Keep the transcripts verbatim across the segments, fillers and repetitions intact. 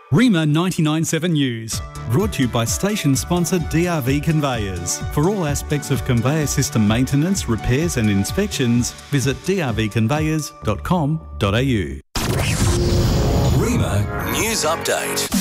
Rima ninety-nine point seven News, brought to you by station sponsor D R V Conveyors. For all aspects of conveyor system maintenance, repairs and inspections, visit d r v conveyors dot com dot a u. Rima News Update.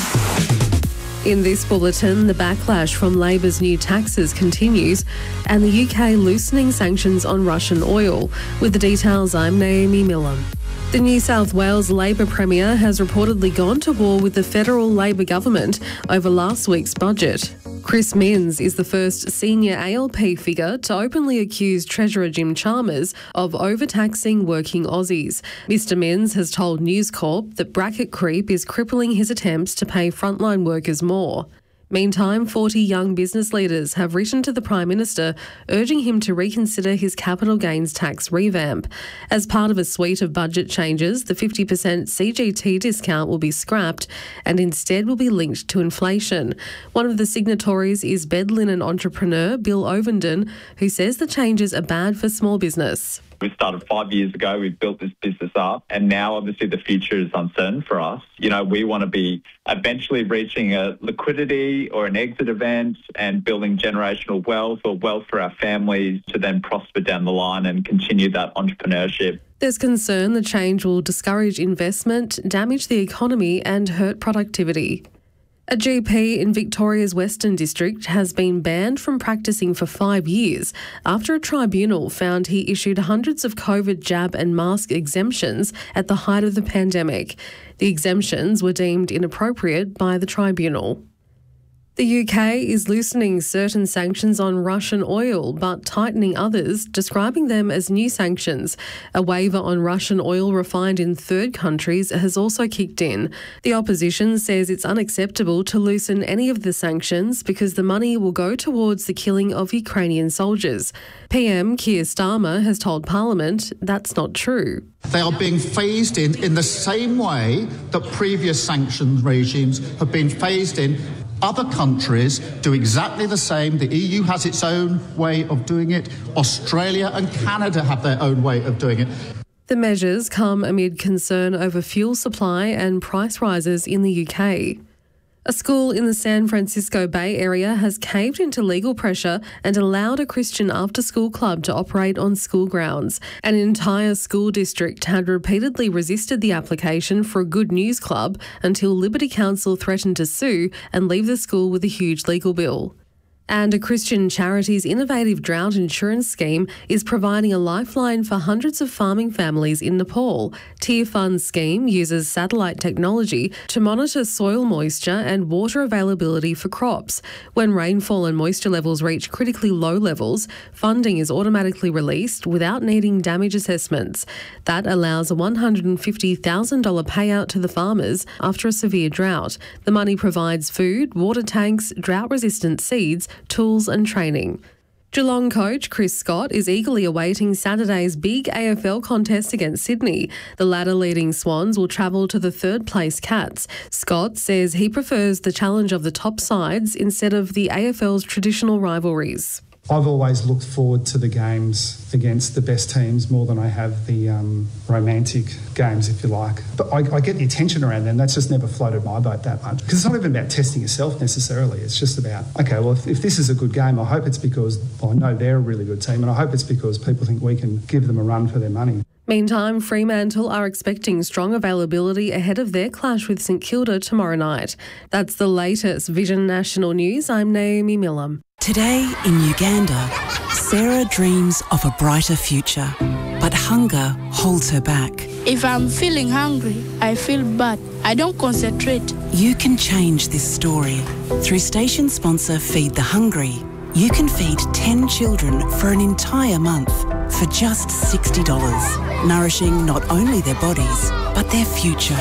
In this bulletin, the backlash from Labor's new taxes continues and the U K loosening sanctions on Russian oil. With the details, I'm Naomi Millam. The New South Wales Labor Premier has reportedly gone to war with the federal Labor government over last week's budget. Chris Minns is the first senior A L P figure to openly accuse Treasurer Jim Chalmers of overtaxing working Aussies. Mister Minns has told News Corp that bracket creep is crippling his attempts to pay frontline workers more. Meantime, forty young business leaders have written to the Prime Minister urging him to reconsider his capital gains tax revamp. As part of a suite of budget changes, the fifty percent C G T discount will be scrapped and instead will be linked to inflation. One of the signatories is bed linen entrepreneur Bill Ovenden, who says the changes are bad for small business. We started five years ago, we've built this business up, and now obviously the future is uncertain for us. You know, we want to be eventually reaching a liquidity or an exit event and building generational wealth or wealth for our families to then prosper down the line and continue that entrepreneurship. There's concern the change will discourage investment, damage the economy and hurt productivity. A G P in Victoria's Western District has been banned from practising for five years after a tribunal found he issued hundreds of COVID jab and mask exemptions at the height of the pandemic. The exemptions were deemed inappropriate by the tribunal. The U K is loosening certain sanctions on Russian oil but tightening others, describing them as new sanctions. A waiver on Russian oil refined in third countries has also kicked in. The opposition says it's unacceptable to loosen any of the sanctions because the money will go towards the killing of Ukrainian soldiers. P M Keir Starmer has told Parliament that's not true. They are being phased in in the same way that previous sanctions regimes have been phased in. Other countries do exactly the same. The E U has its own way of doing it. Australia and Canada have their own way of doing it. The measures come amid concern over fuel supply and price rises in the U K. A school in the San Francisco Bay Area has caved into legal pressure and allowed a Christian after-school club to operate on school grounds. An entire school district had repeatedly resisted the application for a Good News Club until Liberty Council threatened to sue and leave the school with a huge legal bill. And a Christian charity's innovative drought insurance scheme is providing a lifeline for hundreds of farming families in Nepal. Tear Fund's scheme uses satellite technology to monitor soil moisture and water availability for crops. When rainfall and moisture levels reach critically low levels, funding is automatically released without needing damage assessments. That allows a one hundred fifty thousand dollars payout to the farmers after a severe drought. The money provides food, water tanks, drought-resistant seeds, tools and training. Geelong coach Chris Scott is eagerly awaiting Saturday's big A F L contest against Sydney. The ladder-leading Swans will travel to the third-place Cats. Scott says he prefers the challenge of the top sides instead of the A F L's traditional rivalries. I've always looked forward to the games against the best teams more than I have the um, romantic games, if you like. But I, I get the attention around them. That's just never floated my boat that much. Because it's not even about testing yourself necessarily. It's just about, OK, well, if, if this is a good game, I hope it's because well, I know they're a really good team and I hope it's because people think we can give them a run for their money. Meantime, Fremantle are expecting strong availability ahead of their clash with St Kilda tomorrow night. That's the latest Vision National News. I'm Naomi Millam. Today in Uganda, Sarah dreams of a brighter future, but hunger holds her back. If I'm feeling hungry, I feel bad. I don't concentrate. You can change this story. Through station sponsor Feed the Hungry, you can feed ten children for an entire month for just sixty dollars, nourishing not only their bodies, but their future.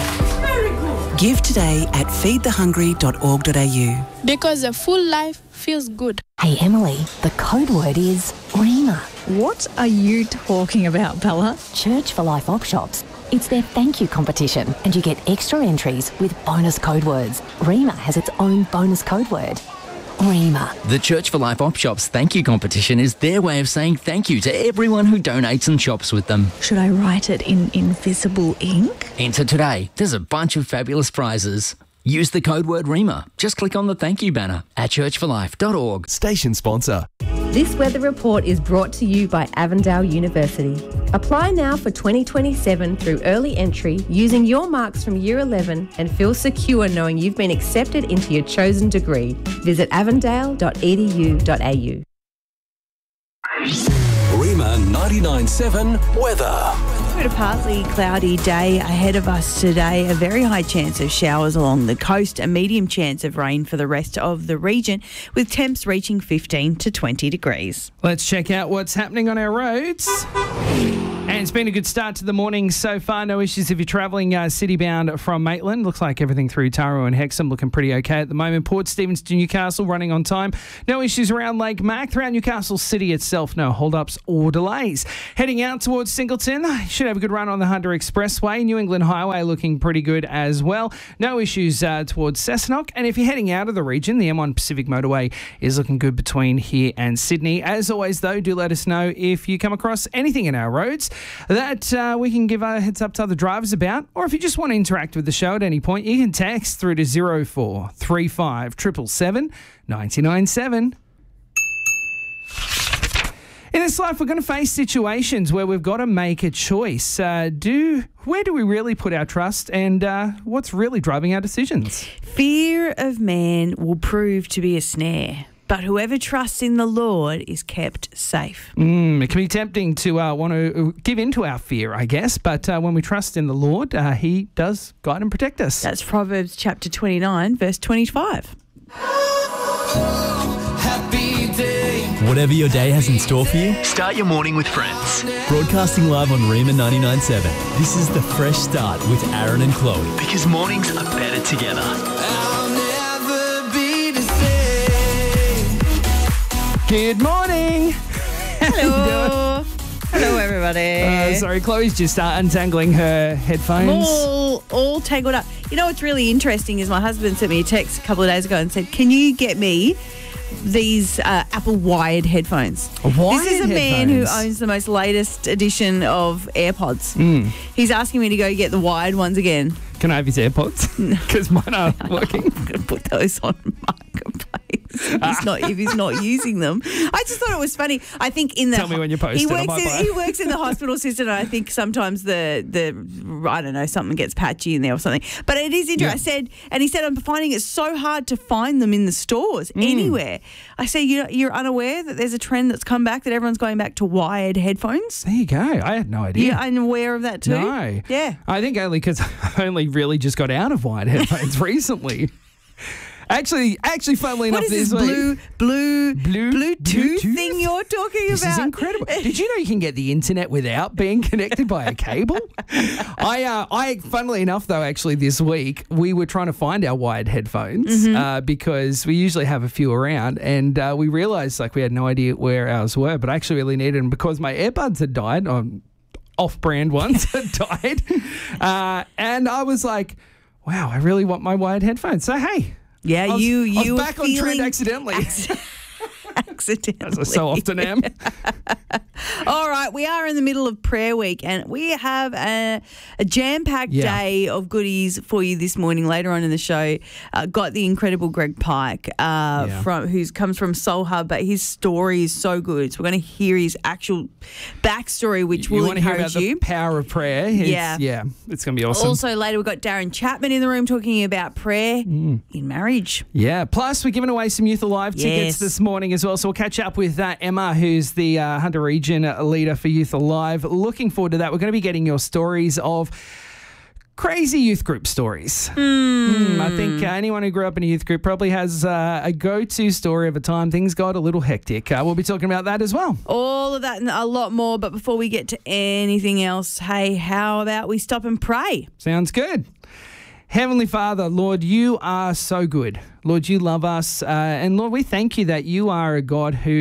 Give today at feed the hungry dot org dot a u. Because a full life feels good. Hey Emily, the code word is Rima. What are you talking about, Bella? Church for Life op shops. It's their thank you competition and you get extra entries with bonus code words. Rima has its own bonus code word. Rima. The Church for Life op shops thank you competition is their way of saying thank you to everyone who donates and shops with them. Should I write it in invisible ink? Enter today. There's a bunch of fabulous prizes. Use the code word REMA. Just click on the thank you banner at church for life dot org. Station sponsor. This weather report is brought to you by Avondale University. Apply now for twenty twenty-seven through early entry using your marks from Year eleven and feel secure knowing you've been accepted into your chosen degree. Visit avondale dot e d u dot a u. REMA ninety-nine point seven weather. We've got a partly cloudy day ahead of us today. A very high chance of showers along the coast, a medium chance of rain for the rest of the region, with temps reaching fifteen to twenty degrees. Let's check out what's happening on our roads. And it's been a good start to the morning so far. No issues if you're travelling uh, city-bound from Maitland. Looks like everything through Taro and Hexham looking pretty okay at the moment. Port Stephens to Newcastle running on time. No issues around Lake Mac. Throughout Newcastle City itself, no hold-ups or delays. Heading out towards Singleton, should have a good run on the Hunter Expressway. New England Highway looking pretty good as well. No issues uh, towards Cessnock. And if you're heading out of the region, the M one Pacific Motorway is looking good between here and Sydney. As always, though, do let us know if you come across anything in our roads that uh, we can give a heads up to other drivers about, or if you just want to interact with the show at any point, you can text through to zero four three five seven seven seven nine nine seven. In this life, we're going to face situations where we've got to make a choice. Uh, do where do we really put our trust, and uh, what's really driving our decisions? Fear of man will prove to be a snare, but whoever trusts in the Lord is kept safe. Mm, it can be tempting to uh, want to give in to our fear, I guess, but uh, when we trust in the Lord, uh, He does guide and protect us. That's Proverbs chapter twenty-nine, verse twenty-five. Happy day. Whatever your day has in store for you, start your morning with Friends. Broadcasting live on REMA ninety-nine point seven. This is the Fresh Start with Aaron and Chloe. Because mornings are better together. Good morning. Hello. Hello, everybody. Uh, sorry, Chloe's just uh, untangling her headphones. I'm all, all tangled up. You know what's really interesting is my husband sent me a text a couple of days ago and said, can you get me these uh, Apple wired headphones? Wired this is a man who headphones? owns the most latest edition of AirPods. Mm. He's asking me to go get the wired ones again. Can I have his AirPods? Because mine aren't working. I'm going to put those on Marketplace if he's not, if he's not using them. I just thought it was funny. I think in the... Tell me when you post he it, I works might in, buy it. He works in the hospital system, and I think sometimes the, the I don't know, something gets patchy in there or something. But it is interesting. Yeah. I said, and he said, I'm finding it so hard to find them in the stores Mm. anywhere. I say, you, you're unaware that there's a trend that's come back, that everyone's going back to wired headphones? There you go. I had no idea. Yeah, I'm aware of that too. No. Yeah. I think only because I only really just got out of wired headphones recently. Actually, actually, funnily What enough, is this week- blue, blue, Blue- Bluetooth, Bluetooth? thing you're talking This about? is incredible. Did you know you can get the internet without being connected by a cable? I, uh, I, funnily enough, though, actually this week we were trying to find our wired headphones Mm-hmm. uh, because we usually have a few around, and uh, we realised like we had no idea where ours were, but I actually really needed them because my AirPods had died. Um, off-brand ones had died, uh, and I was like, "Wow, I really want my wired headphones." So hey. Yeah, I was, you I was you were back on trend feeling accidentally. acc- accidentally. As I so often am. All right, we are in the middle of prayer week, and we have a, a jam-packed Yeah. day of goodies for you this morning. Later on in the show, uh, got the incredible Greg Pike, uh, Yeah. from who comes from Soul Hub, but his story is so good. So we're going to hear his actual backstory, which You will want to hear encourage about you. the power of prayer? It's, Yeah. yeah, it's going to be awesome. Also, later we've got Darren Chapman in the room talking about prayer Mm. in marriage. Yeah, plus we're giving away some Youth Alive tickets Yes. this morning as well. So we'll catch up with uh, Emma, who's the uh, Hunter Region leader for Youth Alive. Looking forward to that. We're going to be getting your stories of crazy youth group stories. Mm, I think uh, anyone who grew up in a youth group probably has uh, a go-to story of a time things got a little hectic. Uh, we'll be talking about that as well. All of that and a lot more. But before we get to anything else, hey, how about we stop and pray? Sounds good. Heavenly Father, Lord, you are so good. Lord, you love us. Uh, and Lord, we thank you that you are a God who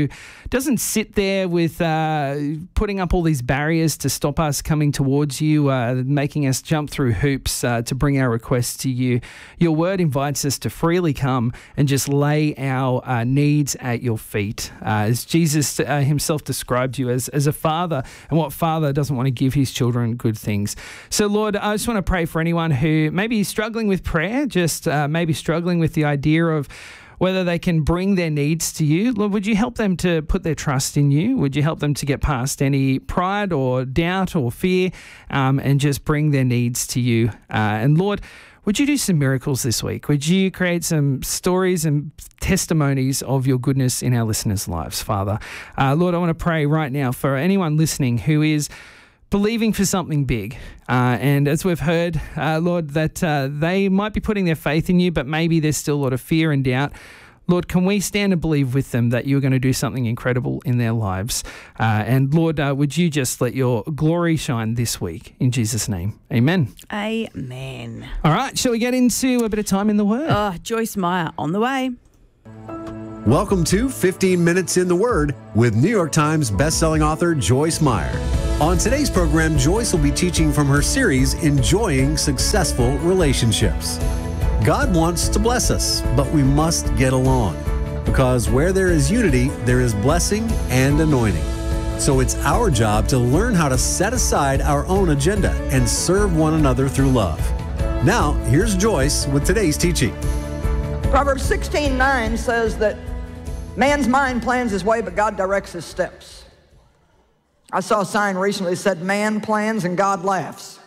doesn't sit there with uh, putting up all these barriers to stop us coming towards you, uh, making us jump through hoops uh, to bring our requests to you. Your word invites us to freely come and just lay our uh, needs at your feet. Uh, as Jesus uh, himself described you as, as a father, and what father doesn't want to give his children good things. So, Lord, I just want to pray for anyone who maybe is struggling with prayer, just uh, maybe struggling with the idea of whether they can bring their needs to you. Lord, would you help them to put their trust in you? Would you help them to get past any pride or doubt or fear um, and just bring their needs to you? Uh, and Lord, would you do some miracles this week? Would you create some stories and testimonies of your goodness in our listeners' lives, Father? Uh, Lord, I want to pray right now for anyone listening who is believing for something big. Uh, and as we've heard, uh, Lord, that uh, they might be putting their faith in you, but maybe there's still a lot of fear and doubt. Lord, can we stand and believe with them that you're going to do something incredible in their lives? Uh, and Lord, uh, would you just let your glory shine this week in Jesus' name? Amen. Amen. All right, shall we get into a bit of time in the Word? Oh, Joyce Meyer on the way. Welcome to fifteen minutes in the Word with New York Times bestselling author Joyce Meyer. On today's program, Joyce will be teaching from her series, Enjoying Successful Relationships. God wants to bless us, but we must get along. Because where there is unity, there is blessing and anointing. So it's our job to learn how to set aside our own agenda and serve one another through love. Now, here's Joyce with today's teaching. Proverbs sixteen nine says that man's mind plans his way, but God directs his steps. I saw a sign recently that said, man plans and God laughs.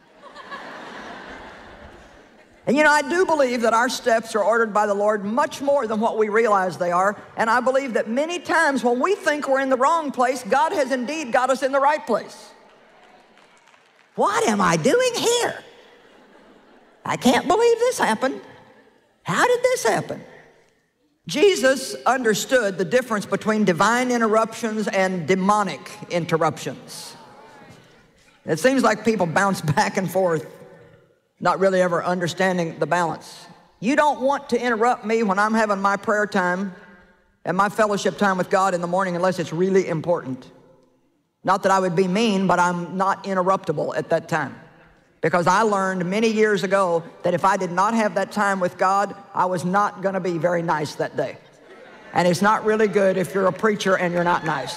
And you know, I do believe that our steps are ordered by the Lord much more than what we realize they are. And I believe that many times when we think we're in the wrong place, God has indeed got us in the right place. What am I doing here? I can't believe this happened. How did this happen? Jesus understood the difference between divine interruptions and demonic interruptions. It seems like people bounce back and forth, not really ever understanding the balance. You don't want to interrupt me when I'm having my prayer time and my fellowship time with God in the morning unless it's really important. Not that I would be mean, but I'm not interruptible at that time. Because I learned many years ago that if I did not have that time with God, I was not going to be very nice that day. And it's not really good if you're a preacher and you're not nice.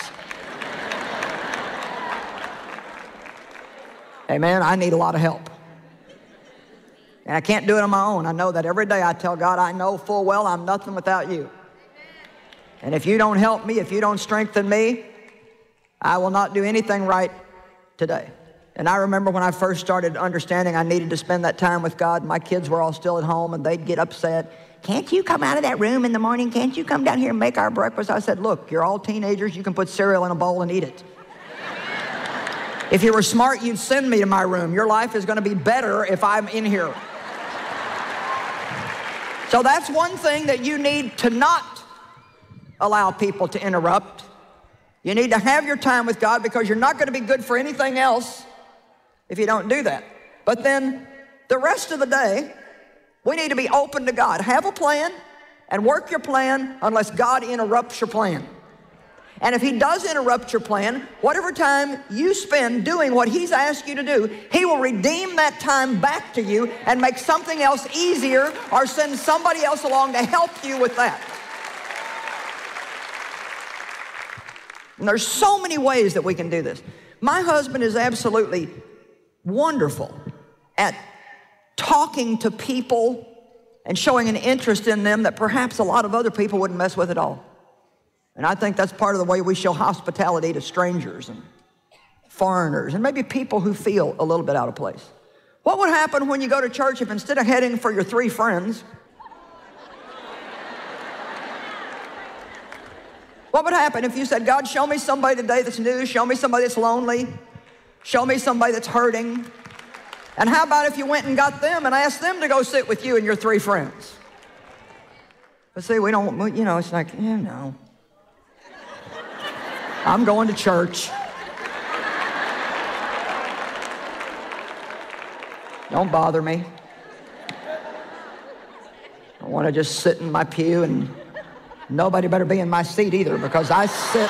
Amen. I need a lot of help. And I can't do it on my own. I know that every day I tell God, I know full well I'm nothing without you. And if you don't help me, if you don't strengthen me, I will not do anything right today. And I remember when I first started understanding I needed to spend that time with God, my kids were all still at home and they'd get upset. Can't you come out of that room in the morning? Can't you come down here and make our breakfast? I said, look, you're all teenagers. You can put cereal in a bowl and eat it. If you were smart, you'd send me to my room. Your life is going to be better if I'm in here. So that's one thing that you need to not allow people to interrupt. You need to have your time with God because you're not going to be good for anything else if you don't do that. But then the rest of the day, we need to be open to God. Have a plan and work your plan unless God interrupts your plan. And if he does interrupt your plan, whatever time you spend doing what he's asked you to do, he will redeem that time back to you and make something else easier or send somebody else along to help you with that. And there's so many ways that we can do this. My husband is absolutely wonderful at talking to people and showing an interest in them that perhaps a lot of other people wouldn't mess with at all. And I think that's part of the way we show hospitality to strangers and foreigners and maybe people who feel a little bit out of place. What would happen when you go to church if instead of heading for your three friends, what would happen if you said, God, show me somebody today that's new, show me somebody that's lonely, show me somebody that's hurting. And how about if you went and got them and asked them to go sit with you and your three friends? But see, we don't, you know, it's like, you know, I'm going to church. Don't bother me. I want to just sit in my pew and Nobody better be in my seat either, because I sit,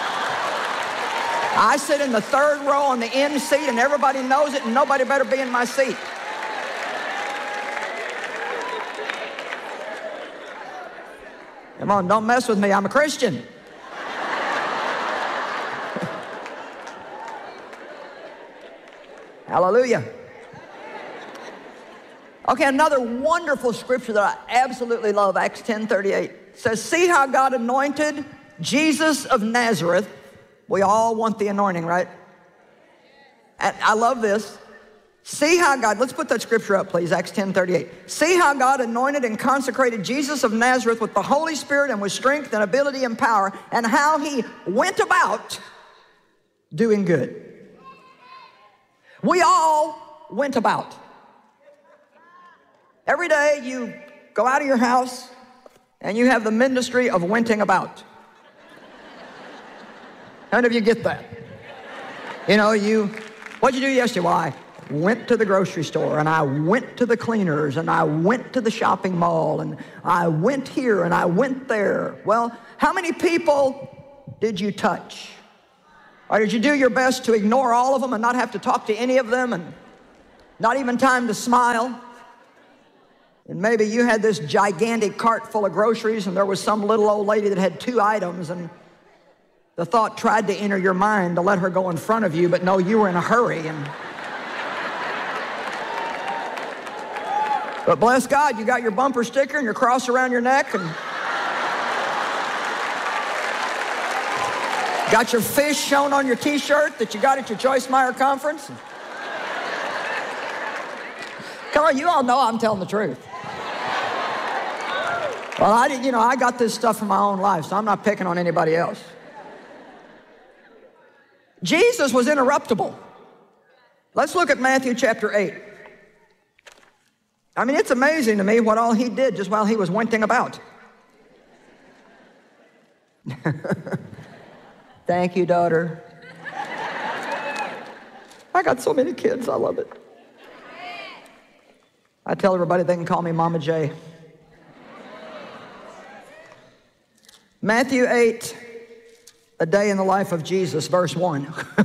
I sit in the third row on the end seat, and everybody knows it, and nobody better be in my seat. Come on, don't mess with me. I'm a Christian. Hallelujah. Okay, another wonderful scripture that I absolutely love, Acts ten thirty-eight, says, see how God anointed Jesus of Nazareth. We all want the anointing, right? And I love this. See how God, let's put that scripture up, please, Acts ten thirty-eight. See how God anointed and consecrated Jesus of Nazareth with the Holy Spirit and with strength and ability and power, and how he went about doing good. We all went about. Every day you go out of your house and you have the ministry of wenting about. How many of you get that? You know, you, what'd you do yesterday? Well, I went to the grocery store, and I went to the cleaners, and I went to the shopping mall, and I went here, and I went there. Well, how many people did you touch? Or did you do your best to ignore all of them and not have to talk to any of them, and not even time to smile? And maybe you had this gigantic cart full of groceries, and there was some little old lady that had two items, and the thought tried to enter your mind to let her go in front of you, but no, you were in a hurry. And but bless God, you got your bumper sticker and your cross around your neck, and got your fish shown on your t-shirt that you got at your Joyce Meyer conference. Come on, you all know I'm telling the truth. Well, I didn't, you know, I got this stuff from my own life, so I'm not picking on anybody else. Jesus was interruptible. Let's look at Matthew chapter eight. I mean, it's amazing to me what all he did just while he was wenting about. Thank you, daughter. I got so many kids, I love it. I tell everybody they can call me Mama J. Matthew eight, a day in the life of Jesus, verse one.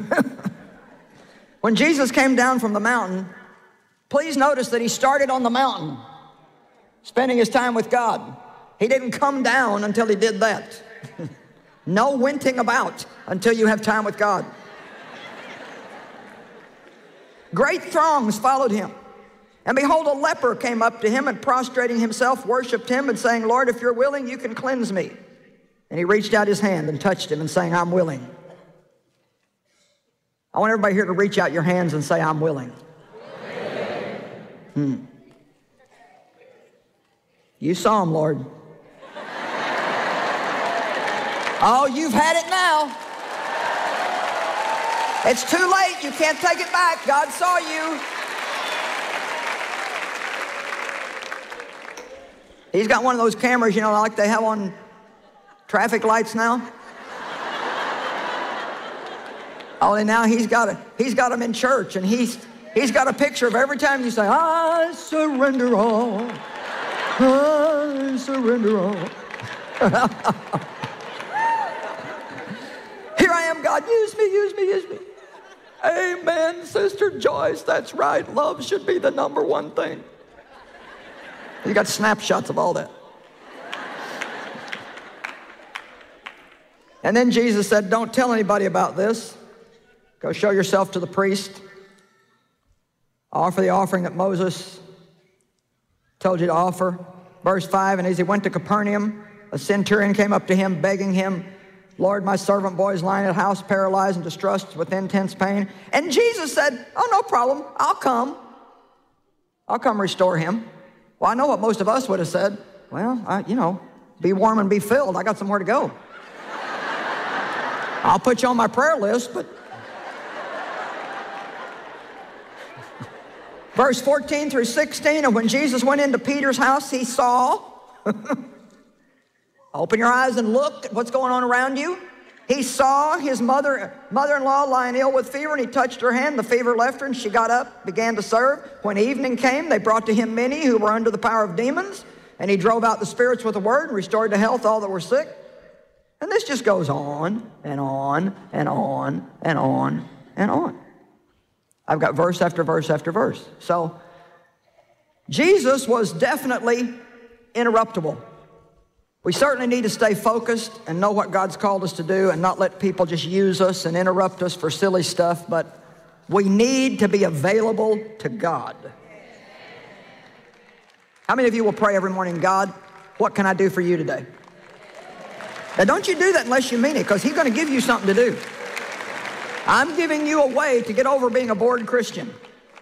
When Jesus came down from the mountain, please notice that he started on the mountain, spending his time with God. He didn't come down until he did that. No wenting about until you have time with God. Great throngs followed him. And behold, a leper came up to him, and prostrating himself, worshiped him, and saying, Lord, if you're willing, you can cleanse me. And he reached out his hand and touched him, and saying, I'm willing. I want everybody here to reach out your hands and say, I'm willing. Hmm. You saw him, Lord. Oh, you've had it now. It's too late. You can't take it back. God saw you. He's got one of those cameras, you know, like they have on traffic lights now. Only now he's got a, he's got them in church, and he's he's got a picture of every time you say, I surrender all. I surrender all. Here I am, God, use me, use me, use me. Amen, Sister Joyce, that's right. Love should be the number one thing. You got snapshots of all that. And then Jesus said, don't tell anybody about this. Go show yourself to the priest. Offer the offering that Moses told you to offer. Verse five, and as he went to Capernaum, a centurion came up to him, begging him, Lord, my servant boy is lying at house, paralyzed and distressed with intense pain. And Jesus said, oh, no problem. I'll come. I'll come restore him. Well, I know what most of us would have said. Well, I, you know, be warm and be filled. I got somewhere to go. I'll put you on my prayer list, but... Verse fourteen through sixteen, and when Jesus went into Peter's house, he saw... Open your eyes and look at what's going on around you. He saw his mother, mother-in-law lying ill with fever, and he touched her hand. The fever left her, and she got up, began to serve. When evening came, they brought to him many who were under the power of demons, And he drove out the spirits with the word and restored to health all that were sick. And this just goes on and on and on and on and on. I've got verse after verse after verse. So Jesus was definitely interruptible. We certainly need to stay focused and know what God's called us to do and not let people just use us and interrupt us for silly stuff, but we need to be available to God. How many of you will pray every morning, God, what can I do for you today? Now, don't you do that unless you mean it, because he's going to give you something to do. I'm giving you a way to get over being a bored Christian.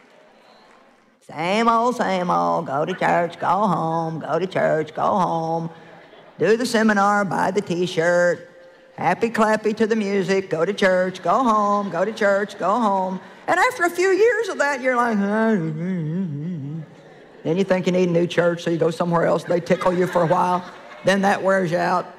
Same old, same old, go to church, go home, go to church, go home, do the seminar, buy the t-shirt, happy clappy to the music, go to church, go home, go to church, go home. And after a few years of that, you're like, then you think you need a new church, so you go somewhere else. They tickle you for a while. Then that wears you out.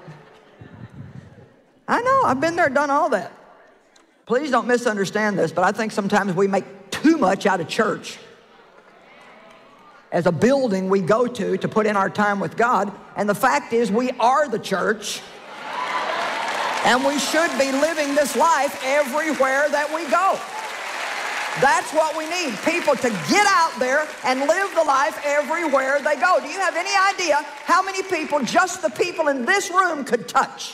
I know, I've been there, done all that. Please don't misunderstand this, but I think sometimes we make too much out of church as a building we go to to put in our time with God. And the fact is, we are the church. And we should be living this life everywhere that we go. That's what we need, people to get out there and live the life everywhere they go. Do you have any idea how many people just the people in this room could touch?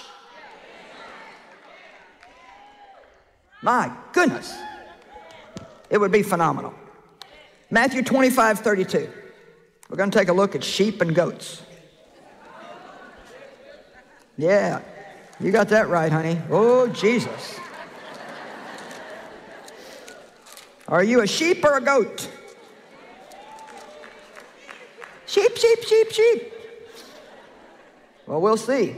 My goodness. It would be phenomenal. Matthew twenty-five thirty-two. We're going to take a look at sheep and goats. Yeah, you got that right, honey. Oh, Jesus. Are you a sheep or a goat? Sheep, sheep, sheep, sheep. Well, we'll see.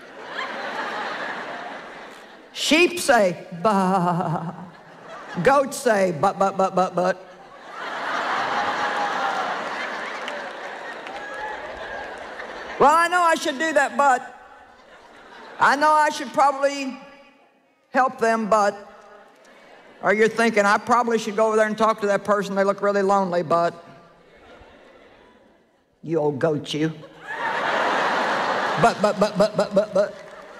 Sheep say, bah. Goats say, but, but, but, but, but. Well, I know I should do that, but. I know I should probably help them, but. Or you're thinking, I probably should go over there and talk to that person. They look really lonely, but. You old goat, you. But, but, but, but, but, but, but.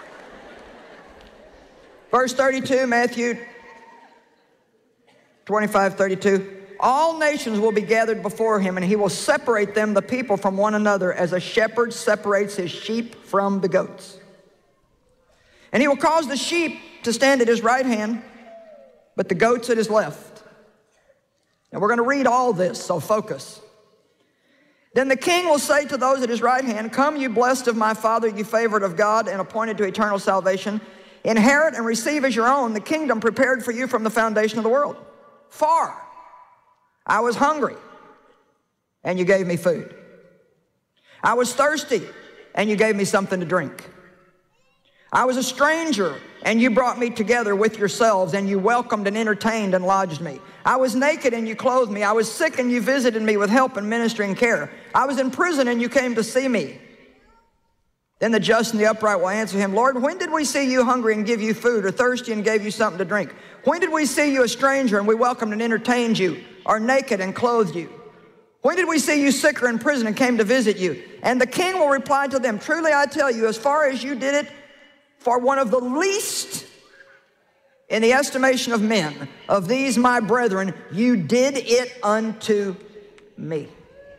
Verse thirty-two, Matthew twenty-five thirty-two. All nations will be gathered before him, and he will separate them, the people, from one another, as a shepherd separates his sheep from the goats. And he will cause the sheep to stand at his right hand, but the goats at his left. And we're going to read all this, so focus. Then the king will say to those at his right hand, come, you blessed of my Father, you favored of God, and appointed to eternal salvation. Inherit and receive as your own the kingdom prepared for you from the foundation of the world. For I was hungry, and you gave me food. I was thirsty, and you gave me something to drink. I was a stranger, and you brought me together with yourselves, and you welcomed and entertained and lodged me. I was naked, and you clothed me. I was sick, and you visited me with help and ministry and care. I was in prison, and you came to see me. Then the just and the upright will answer him, Lord, when did we see you hungry and give you food, or thirsty and gave you something to drink? When did we see you a stranger and we welcomed and entertained you, or naked and clothed you? When did we see you sick or in prison and came to visit you? And the king will reply to them, truly I tell you, as far as you did it for one of the least in the estimation of men, of these my brethren, you did it unto me.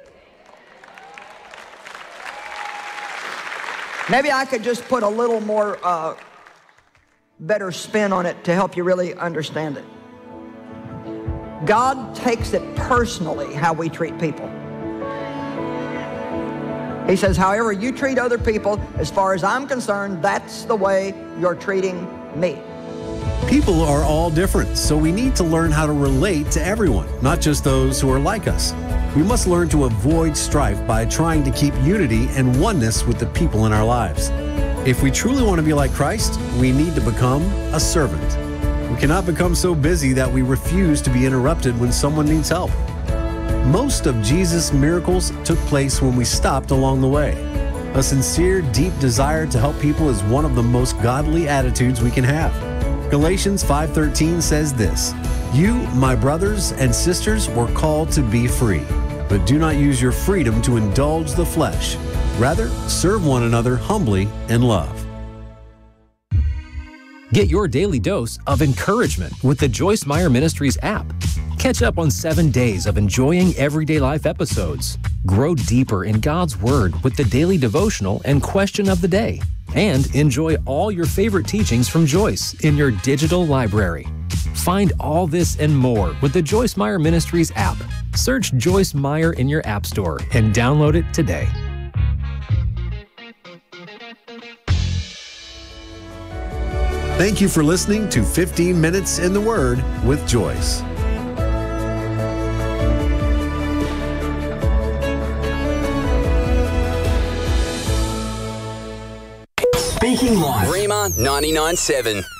Maybe I could just put a little more uh, better spin on it to help you really understand it. God takes it personally how we treat people. He says, however you treat other people, as far as I'm concerned, that's the way you're treating me. People are all different, so we need to learn how to relate to everyone, not just those who are like us. We must learn to avoid strife by trying to keep unity and oneness with the people in our lives. If we truly want to be like Christ, we need to become a servant. We cannot become so busy that we refuse to be interrupted when someone needs help. Most of Jesus' miracles took place when we stopped along the way. A sincere, deep desire to help people is one of the most godly attitudes we can have. Galatians five thirteen says this, you, my brothers and sisters, were called to be free, but do not use your freedom to indulge the flesh. Rather, serve one another humbly in love. Get your daily dose of encouragement with the Joyce Meyer Ministries app. Catch up on seven days of enjoying everyday life episodes. Grow deeper in God's Word with the daily devotional and question of the day. And enjoy all your favorite teachings from Joyce in your digital library. Find all this and more with the Joyce Meyer Ministries app. Search Joyce Meyer in your app store and download it today. Thank you for listening to fifteen minutes in the Word with Joyce. Speaking Life. Rima ninety-nine point seven.